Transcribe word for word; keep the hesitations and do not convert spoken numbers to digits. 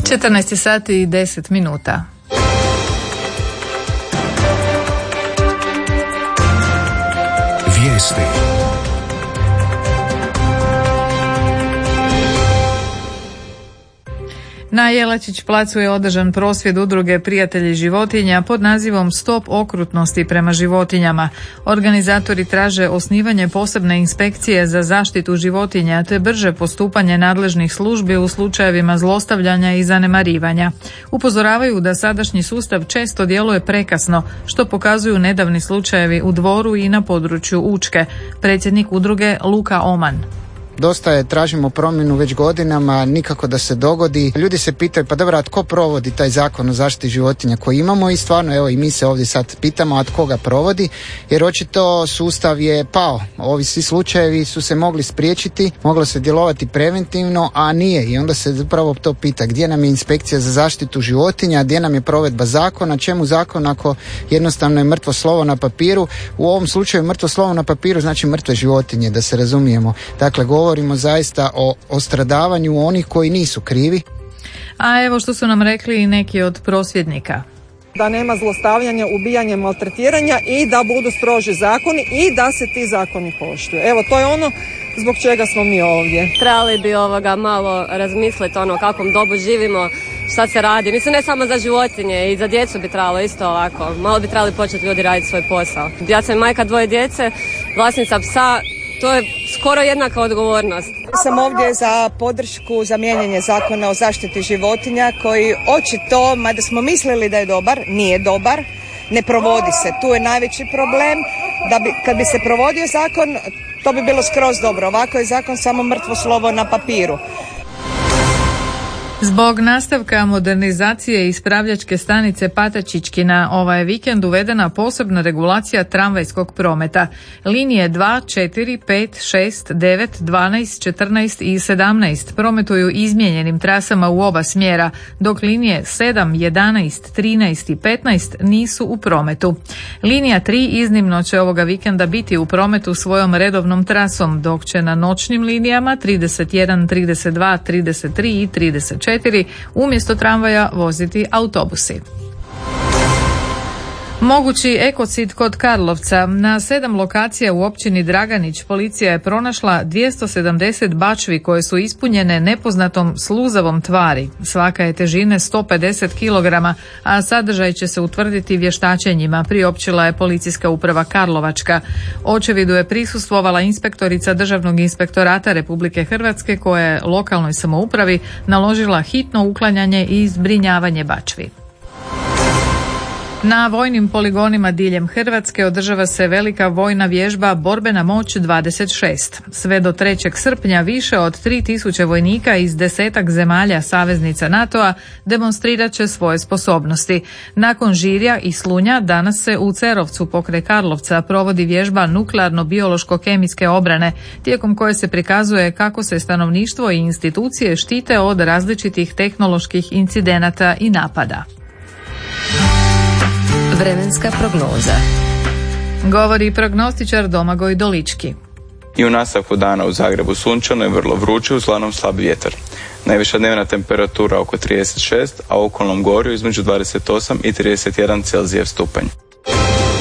četrnaest sati i deset minuta. Vijesti. Na Jelačić placu je održan prosvjed udruge Prijatelji životinja pod nazivom Stop okrutnosti prema životinjama. Organizatori traže osnivanje posebne inspekcije za zaštitu životinja te brže postupanje nadležnih službi u slučajevima zlostavljanja i zanemarivanja. Upozoravaju da sadašnji sustav često djeluje prekasno, što pokazuju nedavni slučajevi u Dvoru i na području Učke. Predsjednik udruge Luka Oman. Dosta je, tražimo promjenu već godinama, nikako da se dogodi. Ljudi se pitaju, pa dobro, a tko provodi taj zakon o zaštiti životinja koji imamo? I stvarno, evo i mi se ovdje sad pitamo, a tko ga provodi? Jer očito sustav je pao. Ovi svi slučajevi su se mogli spriječiti, moglo se djelovati preventivno, a nije. I onda se zapravo to pita, gdje nam je inspekcija za zaštitu životinja, gdje nam je provedba zakona, čemu zakon ako jednostavno je mrtvo slovo na papiru? U ovom slučaju mrtvo slovo na papiru znači mrtve životinje, da se razumijemo. Dakle, govorimo zaista o, o stradavanju onih koji nisu krivi. A evo što su nam rekli i neki od prosvjednika. Da nema zlostavljanja, ubijanja, maltretiranja i da budu stroži zakoni i da se ti zakoni poštuju. Evo, to je ono zbog čega smo mi ovdje. Trebali bi ovoga malo razmisliti ono kakvom dobu živimo, šta se radi. Mislim, ne samo za životinje, i za djecu bi trebalo isto ovako. Malo bi trebali početi ljudi raditi svoj posao. Ja sam majka dvoje djece, vlasnica psa. To je skoro jednaka odgovornost. Sam ovdje za podršku za mijenjanje zakona o zaštiti životinja koji očito, mada smo mislili da je dobar, nije dobar, ne provodi se. Tu je najveći problem. Da bi, kad bi se provodio zakon, to bi bilo skroz dobro. Ovako je zakon samo mrtvo slovo na papiru. Zbog nastavka modernizacije ispravljačke stanice Patačićki na ovaj vikend uvedena posebna regulacija tramvajskog prometa. Linije dva, četiri, pet, šest, devet, dvanaest, četrnaest i sedamnaest prometuju izmijenjenim trasama u oba smjera, dok linije sedam, jedanaest, trinaest i petnaest nisu u prometu. Linija tri iznimno će ovoga vikenda biti u prometu svojom redovnom trasom, dok će na noćnim linijama trideset jedan, trideset dva, trideset tri i trideset četiri umjesto tramvaja voziti autobusi. Mogući ekocid kod Karlovca. Na sedam lokacija u općini Draganić policija je pronašla dvjesto sedamdeset bačvi koje su ispunjene nepoznatom sluzavom tvari. Svaka je težine sto pedeset kilograma, a sadržaj će se utvrditi vještačenjima, priopćila je policijska uprava Karlovačka. Očevidu je prisustvovala inspektorica Državnog inspektorata Republike Hrvatske koja je lokalnoj samoupravi naložila hitno uklanjanje i zbrinjavanje bačvi. Na vojnim poligonima diljem Hrvatske održava se velika vojna vježba Borbena moć dvadeset šest. Sve do trećeg srpnja više od tri tisuće vojnika iz desetak zemalja saveznica NATO-a demonstrirat će svoje sposobnosti. Nakon Žirja i Slunja danas se u Cerovcu pokraj Karlovca provodi vježba nuklearno-biološko-kemijske obrane, tijekom koje se prikazuje kako se stanovništvo i institucije štite od različitih tehnoloških incidenata i napada. Vremenska prognoza. Govori prognostičar Domagoj Dolički. I u nastavku dana u Zagrebu sunčano je vrlo vruće, uglavnom slab vjetar. Najviša dnevna temperatura oko trideset šest, a u okolnom gorju između dvadeset osam i trideset jedan Celzijev stupanj.